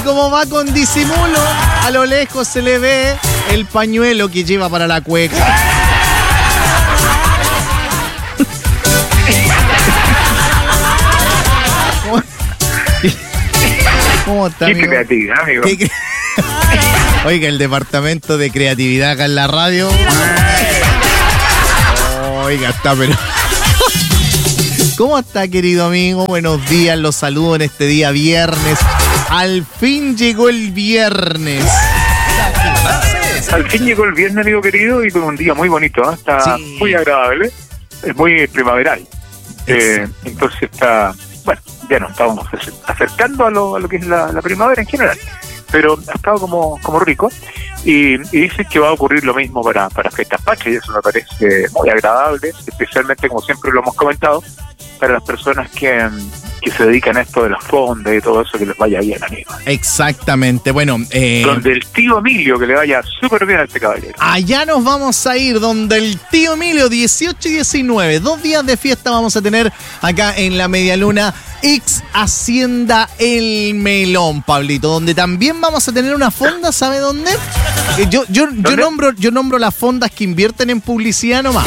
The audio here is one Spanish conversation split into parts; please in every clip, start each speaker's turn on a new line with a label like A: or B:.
A: como va con disimulo, a lo lejos se le ve el pañuelo que lleva para la cueca. ¿Cómo está, amigo?
B: Qué creatividad, amigo.
A: Oiga, el departamento de creatividad acá en la radio. Oiga, está, pero... ¿Cómo está, querido amigo? Buenos días, los saludo en este día viernes. Al fin llegó el viernes.
B: Al fin llegó el viernes, amigo querido, y con un día muy bonito, ¿eh? Está muy agradable, es muy primaveral. Entonces está, bueno, ya nos estamos acercando a lo que es la primavera en general, pero ha estado como rico, y dicen que va a ocurrir lo mismo para Fiestas Patrias, y eso me parece muy agradable, especialmente, como siempre lo hemos comentado, para las personas que se dedican a esto de las fondas y todo eso, que les vaya bien, amigos.
A: Exactamente, bueno.
B: Donde el tío Emilio, que le vaya súper bien a este caballero.
A: Allá nos vamos a ir, donde el tío Emilio, 18 y 19, 2 días de fiesta vamos a tener acá en la Medialuna X Hacienda El Melón, Pablito, donde también vamos a tener una fonda, ¿sabe dónde? Yo nombro las fondas que invierten en publicidad nomás.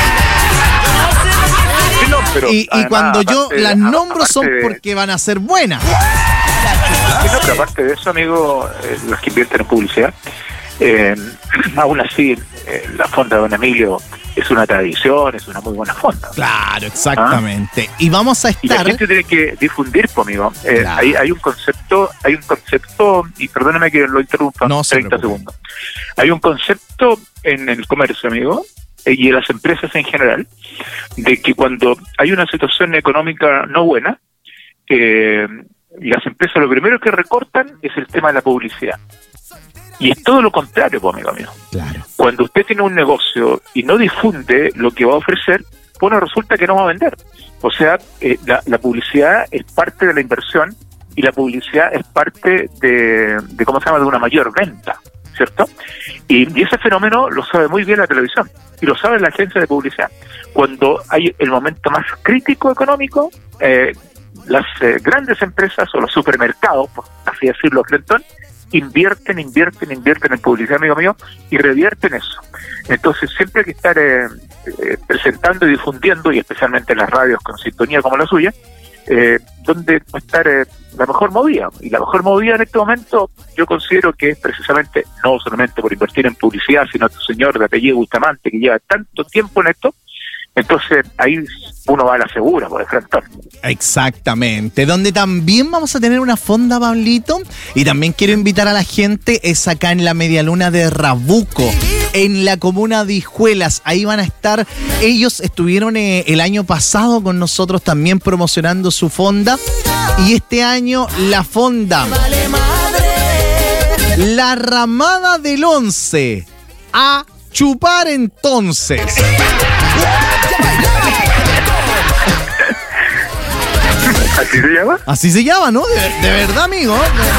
B: No, pero
A: y cuando yo las nombro son porque van a ser buenas.
B: No, pero aparte de eso, amigo, los que invierten en publicidad, aún así, la fonda de Don Emilio es una tradición, es una muy buena fonda.
A: Claro, exactamente. Y vamos a estar...
B: Y la gente tiene que difundir, pues, amigo.
A: Claro.
B: Hay un concepto, y perdóname que lo interrumpa,
A: no
B: 30 segundos. Hay un concepto en el comercio, amigo, y en las empresas en general, de que cuando hay una situación económica no buena, las empresas lo primero que recortan es el tema de la publicidad. Y es todo lo contrario, pues, amigo mío.
A: Claro.
B: Cuando usted tiene un negocio y no difunde lo que va a ofrecer, bueno, resulta que no va a vender. O sea, la publicidad es parte de la inversión, y la publicidad es parte de ¿cómo se llama?, de una mayor venta, ¿cierto? Y ese fenómeno lo sabe muy bien la televisión, y lo sabe la agencia de publicidad. Cuando hay el momento más crítico económico, las grandes empresas o los supermercados, por así decirlo, Clentón, invierten en publicidad, amigo mío, y revierten eso. Entonces siempre hay que estar presentando y difundiendo, y especialmente en las radios con sintonía como la suya, donde va a estar la mejor movida. Y la mejor movida en este momento yo considero que es precisamente, no solamente por invertir en publicidad, sino este señor de apellido Bustamante, que lleva tanto tiempo en esto. Entonces ahí uno va a la segura, por ejemplo.
A: Exactamente, donde también vamos a tener una fonda, Pablito, y también quiero invitar a la gente, es acá en la Medialuna de Rabuco, en la comuna de Hijuelas. Ahí van a estar, ellos estuvieron el año pasado con nosotros también promocionando su fonda, y este año la fonda La Ramada del 11, a chupar entonces.
B: ¿Así se llama?
A: Así se llama, ¿no? De verdad, amigo.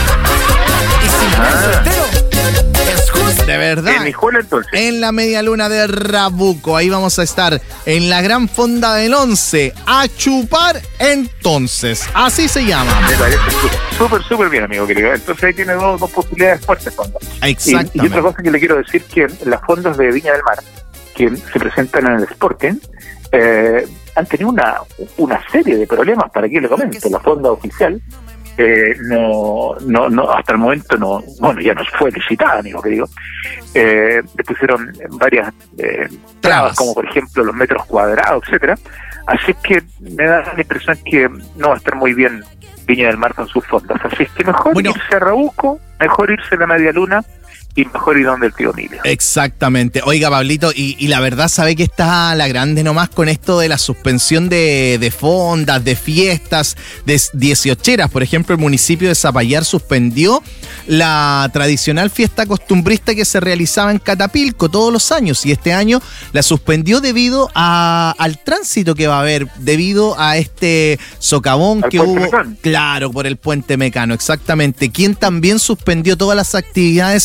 A: De verdad.
B: En Hijuela, entonces.
A: En la Medialuna de Rabuco. Ahí vamos a estar en la gran fonda del 11. A chupar entonces. Así se llama.
B: Me parece súper bien, amigo querido. Entonces ahí tiene dos posibilidades fuertes, fondas.
A: Exactamente.
B: Y otra cosa que le quiero decir, que las fondas de Viña del Mar, que se presentan en el Sporting, han tenido una serie de problemas, para que le comento. La fonda oficial no hasta el momento ya no fue licitada, amigo querido. Le pusieron varias trabas, como por ejemplo los metros cuadrados, etcétera. Así que me da la impresión que no va a estar muy bien Viña del Mar con sus fondas. Así es que mejor irse a Rabuco, mejor irse a la Medialuna, y mejor ir donde el tío Emilio.
A: Exactamente. Oiga, Pablito, y la verdad, ¿sabe que está la grande nomás con esto de la suspensión de fondas, de fiestas, de 18eras? Por ejemplo, el municipio de Zapallar suspendió la tradicional fiesta costumbrista que se realizaba en Catapilco todos los años, y este año la suspendió debido al tránsito que va a haber, debido a este socavón que hubo.
B: Mecano.
A: Claro, por el puente Mecano, exactamente. Quien también suspendió todas las actividades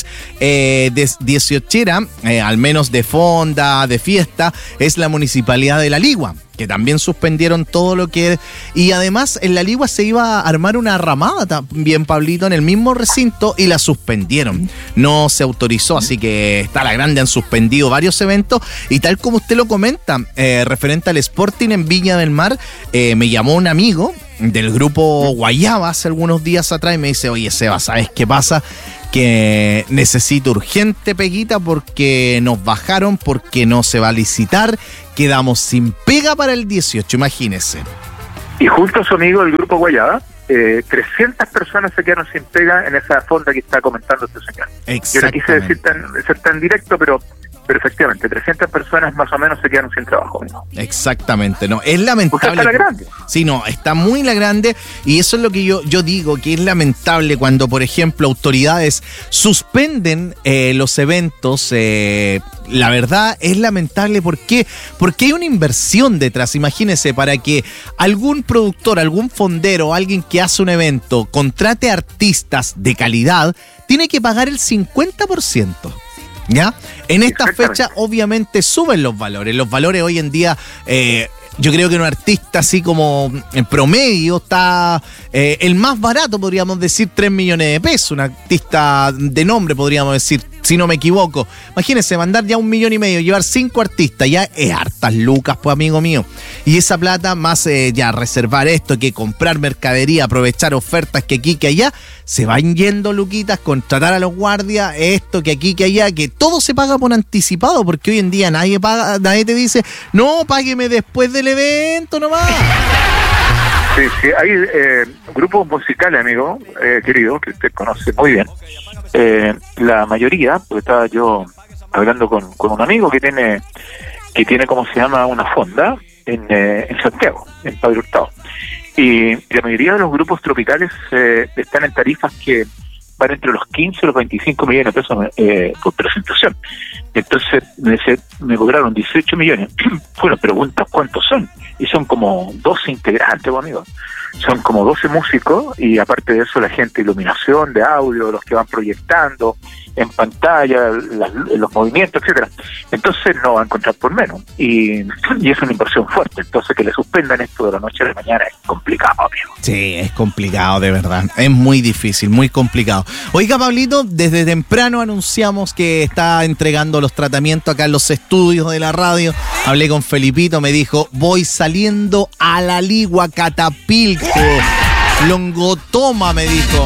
A: de 18ª, al menos de fonda, de fiesta, es la Municipalidad de La Ligua, que también suspendieron todo lo que... Y además en La Ligua se iba a armar una ramada también, Pablito, en el mismo recinto y la suspendieron. No se autorizó, así que está la grande, han suspendido varios eventos y tal como usted lo comenta, referente al Sporting en Viña del Mar, me llamó un amigo del grupo Guayaba hace algunos días atrás y me dice, oye Seba, ¿sabes qué pasa? Que necesito urgente peguita porque nos bajaron, porque no se va a licitar, quedamos sin pega para el 18, imagínese.
B: Y junto a su amigo del grupo Guayaba, 300 personas se quedaron sin pega en esa fonda que está comentando este señor. Yo no quise decir ser tan directo, pero efectivamente, 300 personas más o menos se quedaron sin trabajo, ¿no?
A: Exactamente, no, es lamentable.
B: Está la grande.
A: Sí, no, está muy la grande y eso es lo que yo digo, que es lamentable cuando, por ejemplo, autoridades suspenden los eventos. La verdad es lamentable, ¿por qué? Porque hay una inversión detrás, imagínese, para que algún productor, algún fondero, alguien que hace un evento, contrate artistas de calidad, tiene que pagar el 50%. ¿Ya? En esta fecha obviamente suben los valores. Los valores hoy en día, yo creo que un artista así como en promedio está, el más barato podríamos decir 3 millones de pesos. Un artista de nombre podríamos decir, si no me equivoco. Imagínense, mandar ya 1,5 millones, llevar 5 artistas, ya es hartas lucas, pues amigo mío. Y esa plata más ya reservar esto, que comprar mercadería, aprovechar ofertas que aquí, que allá, se van yendo luquitas, contratar a los guardias, esto, que aquí, que allá, que todo se paga por anticipado, porque hoy en día nadie paga, nadie te dice, no, págueme después del evento nomás.
B: Sí, hay grupos musicales, amigo, querido, que usted conoce muy bien. La mayoría, porque estaba yo hablando con un amigo que tiene, ¿cómo se llama?, una fonda en Santiago, en Padre Hurtado. Y la mayoría de los grupos tropicales están en tarifas que van entre los 15 y los 25 millones de pesos por presentación. Entonces me cobraron 18 millones. Bueno, preguntas cuántos son. Y son como 12 integrantes, amigos. Son como 12 músicos y aparte de eso la gente de iluminación, de audio, los que van proyectando en pantalla, los movimientos, etcétera. Entonces no van a encontrar por menos. Y es una inversión fuerte. Entonces que le suspendan esto de la noche a la mañana es complicado, amigo.
A: Sí, es complicado, de verdad. Es muy difícil, muy complicado. Oiga, Pablito, desde temprano anunciamos que está entregando los tratamientos acá en los estudios de la radio. Hablé con Felipito, me dijo, voy saliendo a La Ligua, Catapilco, Longotoma, me dijo.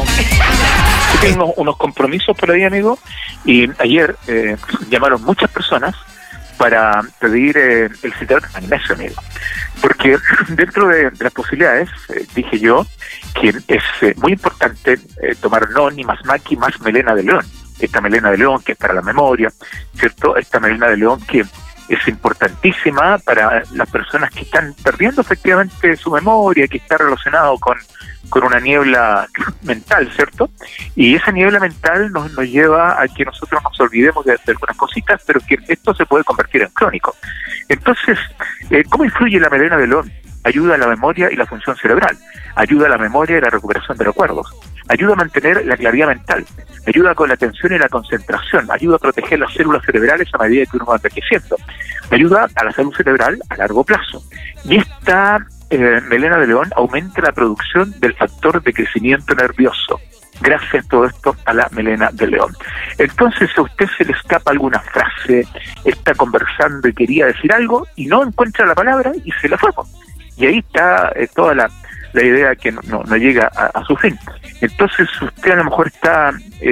B: Tengo unos compromisos por ahí, amigo, y ayer llamaron muchas personas para pedir el citrato de magnesio, amigo. Porque dentro de las posibilidades, dije yo, que es muy importante tomar noni más maqui más melena de león. Esta melena de león que es para la memoria, ¿cierto? Esta melena de león que es importantísima para las personas que están perdiendo efectivamente su memoria, que está relacionado con una niebla mental, ¿cierto? Y esa niebla mental nos lleva a que nosotros nos olvidemos de algunas cositas, pero que esto se puede convertir en crónico. Entonces, ¿cómo influye la melena de león? Ayuda a la memoria y la función cerebral, ayuda a la memoria y la recuperación de recuerdos, ayuda a mantener la claridad mental, ayuda con la atención y la concentración, ayuda a proteger las células cerebrales a medida que uno va envejeciendo, ayuda a la salud cerebral a largo plazo. Y esta melena de león aumenta la producción del factor de crecimiento nervioso. Gracias todo esto a la melena de león. Entonces, si a usted se le escapa alguna frase, está conversando y quería decir algo y no encuentra la palabra y se la fue. Y ahí está toda la idea que no llega a su fin. Entonces usted a lo mejor está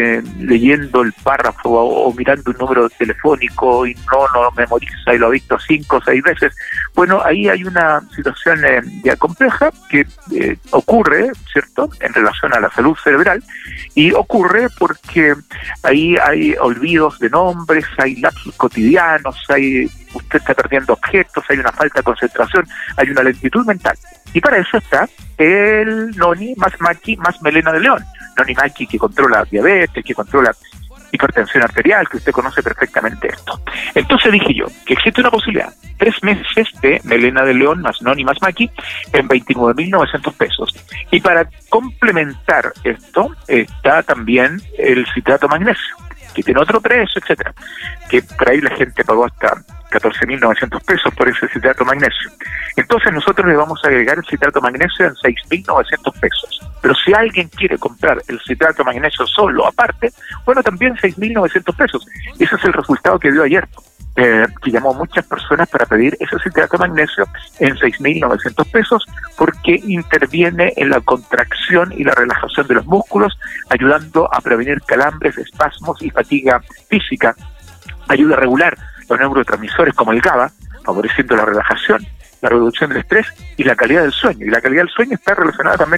B: leyendo el párrafo o mirando un número telefónico y no lo memoriza y lo ha visto 5 o 6 veces. Bueno, ahí hay una situación ya compleja que ocurre, ¿cierto?, en relación a la salud cerebral, y ocurre porque ahí hay olvidos de nombres, hay lapsus cotidianos, usted está perdiendo objetos, hay una falta de concentración, hay una lentitud mental. Y para eso está el noni más maqui más melena de león. Noni maqui que controla diabetes, que controla hipertensión arterial, que usted conoce perfectamente esto. Entonces dije yo que existe una posibilidad, 3 meses de melena de león más noni más maqui en 29.900 pesos. Y para complementar esto está también el citrato magnesio. que tiene otro precio, etcétera, que por ahí la gente pagó hasta 14.900 pesos por ese citrato de magnesio. Entonces nosotros le vamos a agregar el citrato de magnesio en 6.900 pesos. Pero si alguien quiere comprar el citrato de magnesio solo, aparte, bueno, también 6.900 pesos. Ese es el resultado que dio ayer, que llamó a muchas personas para pedir ese citrato de magnesio en 6.900 pesos, porque interviene en la contracción y la relajación de los músculos, ayudando a prevenir calambres, espasmos y fatiga física. Ayuda a regular los neurotransmisores como el GABA, favoreciendo la relajación, la reducción del estrés y la calidad del sueño. Y la calidad del sueño está relacionada también